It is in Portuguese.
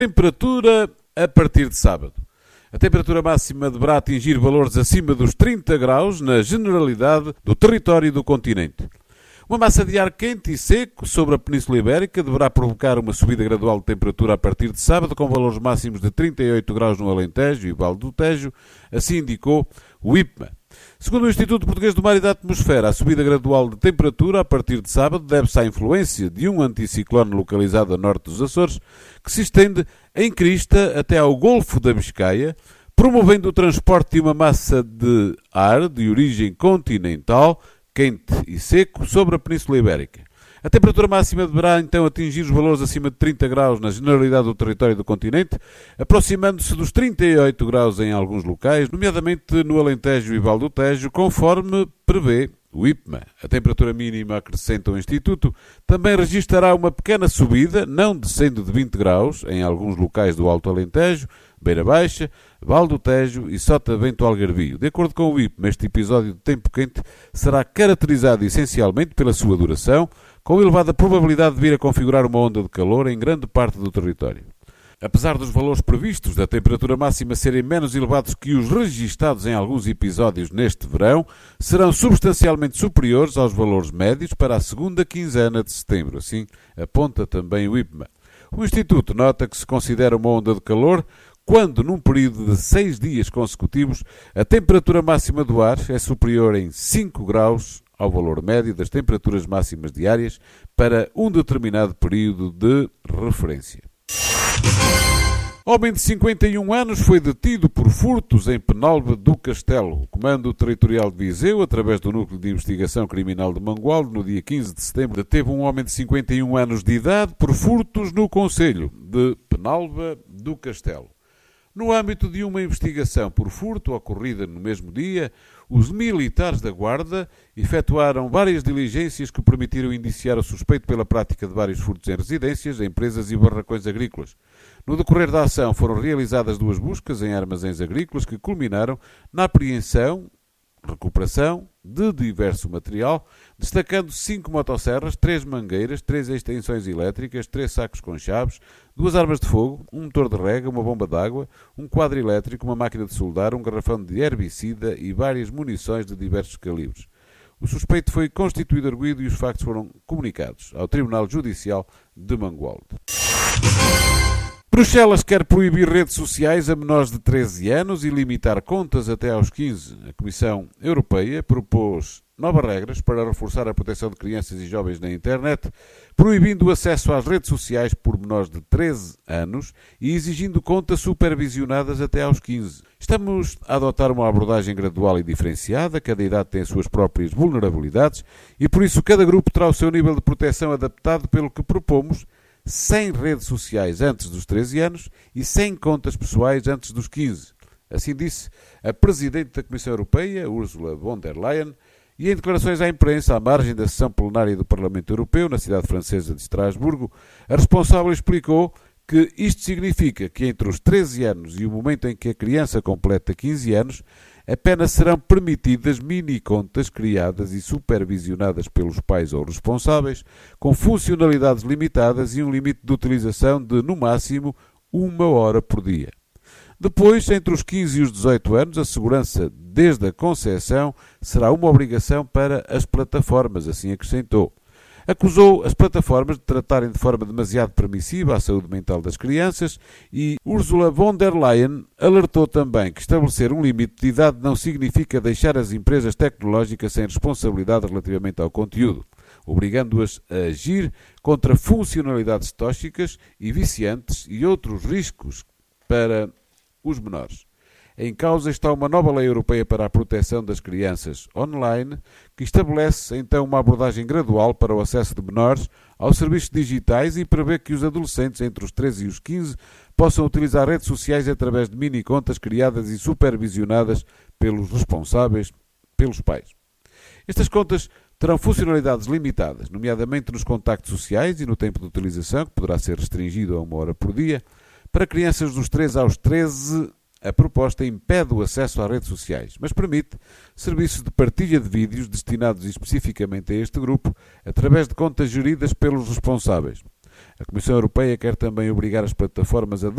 Temperatura a partir de sábado. A temperatura máxima deverá atingir valores acima dos 30 graus na generalidade do território do continente. Uma massa de ar quente e seco sobre a Península Ibérica deverá provocar uma subida gradual de temperatura a partir de sábado, com valores máximos de 38 graus no Alentejo e Vale do Tejo, assim indicou o IPMA. Segundo o Instituto Português do Mar e da Atmosfera, a subida gradual de temperatura a partir de sábado deve-se à influência de um anticiclone localizado a norte dos Açores, que se estende em crista até ao Golfo da Biscaia, promovendo o transporte de uma massa de ar de origem continental, quente e seco, sobre a Península Ibérica. A temperatura máxima deverá então atingir os valores acima de 30 graus na generalidade do território do continente, aproximando-se dos 38 graus em alguns locais, nomeadamente no Alentejo e Vale do Tejo, conforme prevê o IPMA. A temperatura mínima, acrescenta o Instituto, também registará uma pequena subida, não descendo de 20 graus, em alguns locais do Alto Alentejo, Beira Baixa, Vale do Tejo e Sotavento Algarvio. De acordo com o IPMA, este episódio de tempo quente será caracterizado essencialmente pela sua duração, com elevada probabilidade de vir a configurar uma onda de calor em grande parte do território. Apesar dos valores previstos da temperatura máxima serem menos elevados que os registados em alguns episódios neste verão, serão substancialmente superiores aos valores médios para a segunda quinzena de setembro, assim aponta também o IPMA. O Instituto nota que se considera uma onda de calor quando, num período de 6 dias consecutivos, a temperatura máxima do ar é superior em 5 graus ao valor médio das temperaturas máximas diárias para um determinado período de referência. Homem de 51 anos foi detido por furtos em Penalva do Castelo. O Comando Territorial de Viseu, através do Núcleo de Investigação Criminal de Mangualde, no dia 15 de setembro, deteve um homem de 51 anos de idade por furtos no concelho de Penalva do Castelo. No âmbito de uma investigação por furto ocorrida no mesmo dia, os militares da Guarda efetuaram várias diligências que permitiram indiciar o suspeito pela prática de vários furtos em residências, empresas e barracões agrícolas. No decorrer da ação foram realizadas 2 buscas em armazéns agrícolas que culminaram na apreensão, recuperação de diverso material, destacando 5 motosserras, 3 mangueiras, 3 extensões elétricas, 3 sacos com chaves, 2 armas de fogo, um motor de rega, uma bomba d'água, um quadro elétrico, uma máquina de soldar, um garrafão de herbicida e várias munições de diversos calibres. O suspeito foi constituído arguido e os factos foram comunicados ao Tribunal Judicial de Mangualde. Bruxelas quer proibir redes sociais a menores de 13 anos e limitar contas até aos 15. A Comissão Europeia propôs novas regras para reforçar a proteção de crianças e jovens na internet, proibindo o acesso às redes sociais por menores de 13 anos e exigindo contas supervisionadas até aos 15. Estamos a adotar uma abordagem gradual e diferenciada, cada idade tem as suas próprias vulnerabilidades e por isso cada grupo terá o seu nível de proteção adaptado, pelo que propomos sem redes sociais antes dos 13 anos e sem contas pessoais antes dos 15. Assim disse a Presidente da Comissão Europeia, Ursula von der Leyen, e em declarações à imprensa à margem da sessão plenária do Parlamento Europeu, na cidade francesa de Estrasburgo, a responsável explicou que isto significa que entre os 13 anos e o momento em que a criança completa 15 anos, apenas serão permitidas mini-contas criadas e supervisionadas pelos pais ou responsáveis, com funcionalidades limitadas e um limite de utilização de, no máximo, 1 hora por dia. Depois, entre os 15 e os 18 anos, a segurança desde a concepção será uma obrigação para as plataformas, assim acrescentou. Acusou as plataformas de tratarem de forma demasiado permissiva a saúde mental das crianças e Ursula von der Leyen alertou também que estabelecer um limite de idade não significa deixar as empresas tecnológicas sem responsabilidade relativamente ao conteúdo, obrigando-as a agir contra funcionalidades tóxicas e viciantes e outros riscos para os menores. Em causa está uma nova lei europeia para a proteção das crianças online, que estabelece então uma abordagem gradual para o acesso de menores aos serviços digitais e prevê que os adolescentes entre os 13 e os 15 possam utilizar redes sociais através de mini-contas criadas e supervisionadas pelos responsáveis, pelos pais. Estas contas terão funcionalidades limitadas, nomeadamente nos contactos sociais e no tempo de utilização, que poderá ser restringido a 1 hora por dia. Para crianças dos 3 aos 13, a proposta impede o acesso às redes sociais, mas permite serviços de partilha de vídeos destinados especificamente a este grupo, através de contas geridas pelos responsáveis. A Comissão Europeia quer também obrigar as plataformas a